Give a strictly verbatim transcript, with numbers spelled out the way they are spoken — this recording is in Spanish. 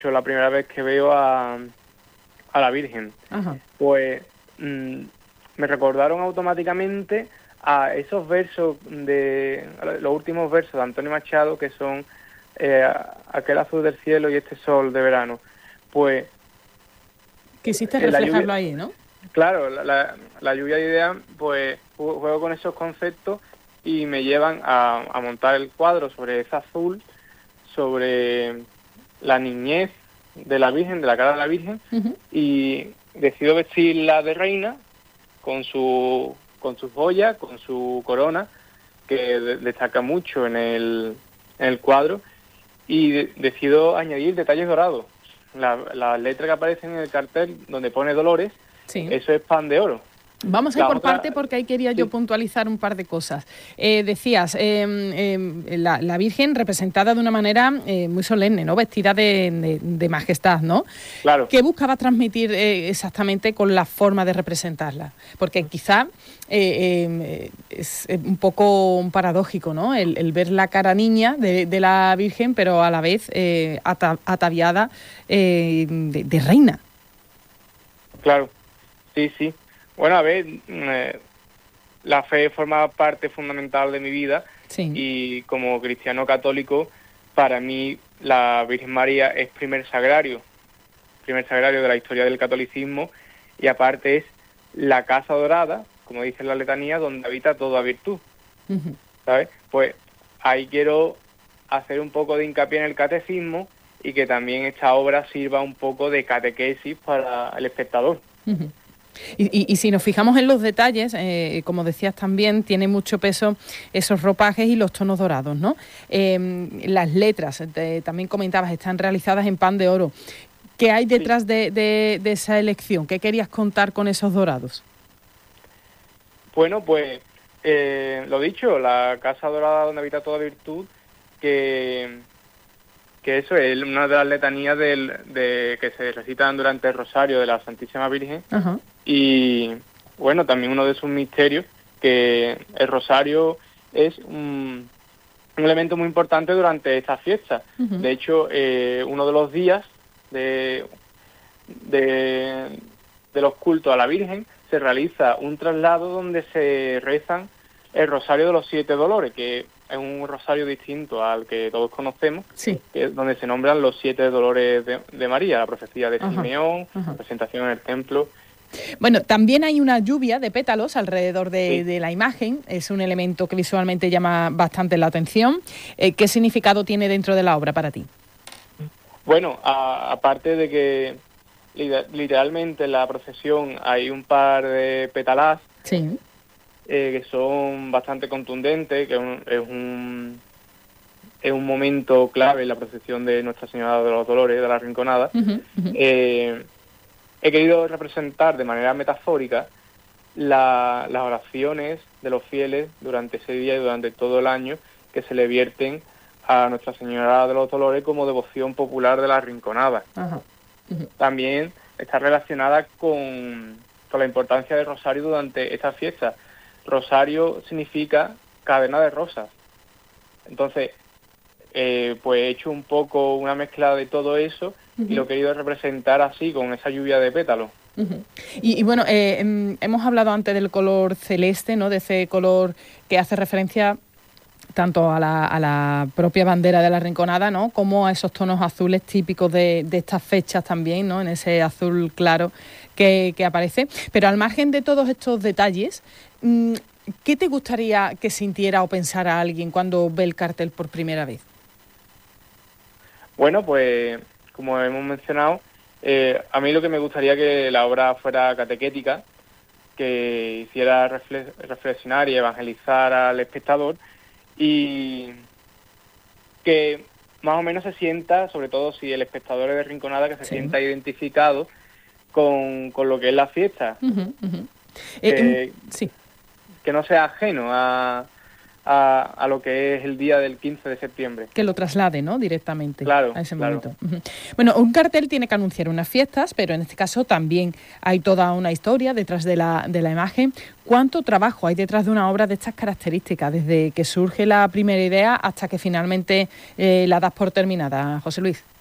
la primera vez que veo a, a la Virgen. Ajá. Pues mmm, me recordaron automáticamente a esos versos de los últimos versos de Antonio Machado, que son eh, aquel azul del cielo y este sol de verano. Pues quisiste eh, reflejarlo lluvia, ahí, ¿no? Claro, la, la, la lluvia de ideas, pues juego con esos conceptos y me llevan a, a montar el cuadro sobre ese azul, sobre la niñez de la Virgen, de la cara de la Virgen, uh-huh. Y decido vestirla de reina con su con sus joyas, con su corona, que de, destaca mucho en el, en el cuadro, y de, decido añadir detalles dorados. La, la letra que aparece en el cartel donde pone Dolores, sí. Eso es pan de oro. Vamos a ir por otra... parte porque ahí quería sí. yo puntualizar un par de cosas. Eh, decías, eh, eh, la, la Virgen representada de una manera eh, muy solemne, ¿no? Vestida de, de, de majestad, ¿no? Claro. ¿Qué buscaba transmitir eh, exactamente con la forma de representarla? Porque quizá eh, eh, es un poco paradójico, ¿no? El, el ver la cara niña de, de la Virgen, pero a la vez eh, ata, ataviada eh, de, de reina. Claro, sí, sí. Bueno, a ver, eh, la fe forma parte fundamental de mi vida, sí. Y como cristiano católico, para mí la Virgen María es primer sagrario, primer sagrario de la historia del catolicismo, y aparte es la casa dorada, como dice la letanía, donde habita toda virtud, uh-huh. ¿Sabes? Pues ahí quiero hacer un poco de hincapié en el catecismo y que también esta obra sirva un poco de catequesis para el espectador. Uh-huh. Y, y, y si nos fijamos en los detalles, eh, como decías también, tiene mucho peso esos ropajes y los tonos dorados, ¿no? Eh, las letras, te, también comentabas, están realizadas en pan de oro. ¿Qué hay detrás sí. de, de, de esa elección? ¿Qué querías contar con esos dorados? Bueno, pues, eh, lo dicho, la casa dorada donde habita toda virtud, que... que eso es una de las letanías del, de que se recitan durante el Rosario de la Santísima Virgen. Uh-huh. Y bueno, también uno de sus misterios, que el Rosario es un, un elemento muy importante durante esta fiesta. Uh-huh. De hecho, eh, uno de los días de, de, de los cultos a la Virgen se realiza un traslado donde se rezan el Rosario de los Siete Dolores, que es un rosario distinto al que todos conocemos, sí. Que es donde se nombran los siete dolores de, de María, la profecía de ajá, Simeón, ajá. La presentación en el templo. Bueno, también hay una lluvia de pétalos alrededor de, sí. de la imagen, es un elemento que visualmente llama bastante la atención. Eh, ¿Qué significado tiene dentro de la obra para ti? Bueno, a, aparte de que literalmente en la procesión hay un par de pétalas, sí. Eh, que son bastante contundentes, que es un, es un es un momento clave en la procesión de Nuestra Señora de los Dolores, de la Rinconada. Uh-huh, uh-huh. Eh, he querido representar de manera metafórica la, las oraciones de los fieles durante ese día y durante todo el año que se le vierten a Nuestra Señora de los Dolores como devoción popular de la Rinconada. Uh-huh, uh-huh. También está relacionada con, con la importancia del rosario durante esta fiesta. Rosario significa cadena de rosas. Entonces, eh, pues he hecho un poco una mezcla de todo eso uh-huh. Y lo he querido representar así, con esa lluvia de pétalos. Uh-huh. Y, y bueno, eh, hemos hablado antes del color celeste, ¿no? De ese color que hace referencia tanto a la, a la propia bandera de la Rinconada, ¿no? Como a esos tonos azules típicos de, de estas fechas también, ¿no? En ese azul claro que, que aparece. Pero al margen de todos estos detalles, ¿qué te gustaría que sintiera o pensara alguien cuando ve el cartel por primera vez? Bueno, pues como hemos mencionado, eh, a mí lo que me gustaría que la obra fuera catequética, que hiciera refle- reflexionar y evangelizar al espectador, y que más o menos se sienta, sobre todo si el espectador es de Rinconada, que se sí. sienta identificado con, con lo que es la fiesta. Uh-huh, uh-huh. Que, eh, sí. que no sea ajeno a, a, a lo que es el día del quince de septiembre. Que lo traslade, ¿no? Directamente claro, a ese claro. momento. Uh-huh. Bueno, un cartel tiene que anunciar unas fiestas, pero en este caso también hay toda una historia detrás de la, de la imagen. ¿Cuánto trabajo hay detrás de una obra de estas características, desde que surge la primera idea hasta que finalmente eh, la das por terminada, José Luis?